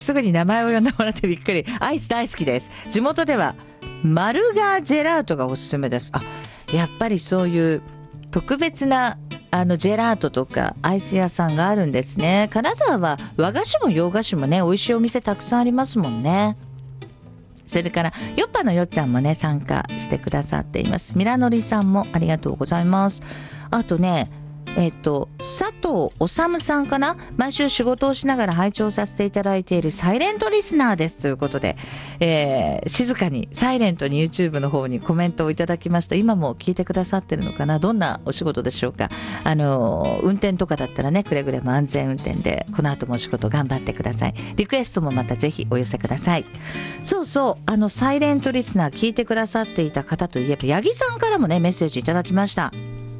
すぐに名前を呼んでもらってびっくり。アイス大好きです。地元ではマルガージェラートがおすすめです。やっぱりそういう特別なジェラートとかアイス屋さんがあるんですね。金沢は和菓子も洋菓子もね、美味しいお店たくさんありますもんね。それからよっぱのよっちゃんもね参加してくださっています。ミラノリさんもありがとうございます。あとね佐藤治さんかな。毎週仕事をしながら拝聴させていただいているサイレントリスナーですということで、静かにサイレントに YouTube の方にコメントをいただきました。今も聞いてくださってるのかな。どんなお仕事でしょうか。運転とかだったらね、くれぐれも安全運転でこの後もお仕事頑張ってください。リクエストもまたぜひお寄せください。そうそうサイレントリスナー聞いてくださっていた方といえば八木さんからもねメッセージいただきました。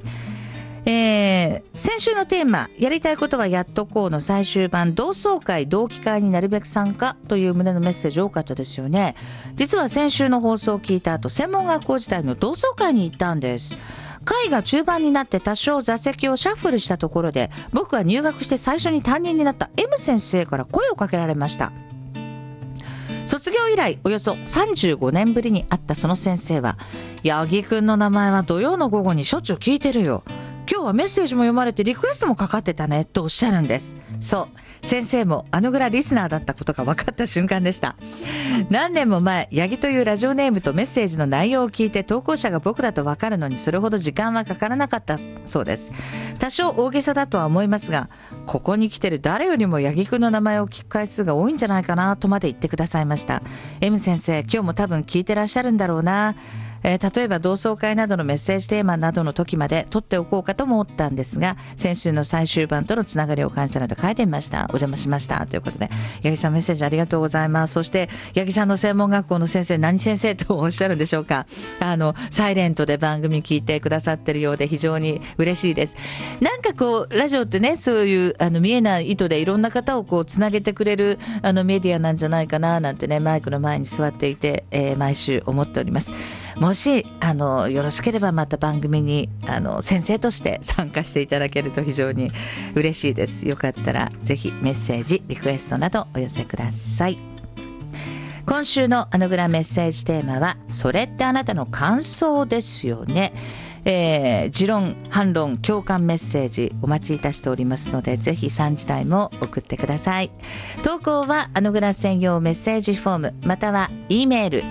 先週のテーマやりたいことはやっとこうの最終版、同窓会同期会になるべく参加という旨のメッセージ多かったですよね。実は先週の放送を聞いた後、専門学校時代の同窓会に行ったんです。会が中盤になって多少座席をシャッフルしたところで、僕が入学して最初に担任になった M 先生から声をかけられました。卒業以来およそ35年ぶりに会ったその先生は、八木くんの名前は土曜の午後にしょっちゅう聞いてるよ、今日はメッセージも読まれてリクエストもかかってたねとおっしゃるんです。そう、先生もぐらいリスナーだったことが分かった瞬間でした。何年も前、八木というラジオネームとメッセージの内容を聞いて投稿者が僕だと分かるのにそれほど時間はかからなかったそうです。多少大げさだとは思いますが、ここに来てる誰よりも八木くんの名前を聞く回数が多いんじゃないかなとまで言ってくださいました。 M 先生、今日も多分聞いてらっしゃるんだろうな。例えば同窓会などのメッセージテーマなどの時まで取っておこうかと思ったんですが、先週の最終版とのつながりを感じたので書いてみました。お邪魔しましたということで、八木さんメッセージありがとうございます。そして八木さんの専門学校の先生、何先生とおっしゃるんでしょうか。サイレントで番組聞いてくださってるようで非常に嬉しいです。なんかこうラジオってね、そういう見えない糸でいろんな方をこうつなげてくれるメディアなんじゃないかななんてね、マイクの前に座っていて、毎週思っております。もしよろしければまた番組に先生として参加していただけると非常に嬉しいです。よかったらぜひメッセージ、リクエストなどお寄せください。今週のグラメッセージテーマは、それってあなたの感想ですよね。持論、反論、共感メッセージお待ちいたしておりますので、ぜひ3時台も送ってください。投稿はグラ専用メッセージフォーム、または E メール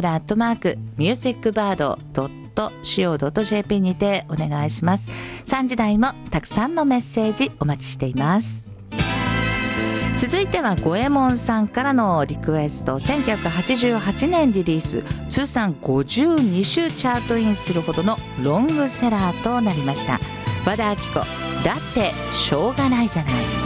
musicbird.co.jp にてお願いします。3時台もたくさんのメッセージお待ちしています。続いては五右衛門さんからのリクエスト。1988年リリース、通算52週チャートインするほどのロングセラーとなりました。和田アキ子、だってしょうがないじゃない。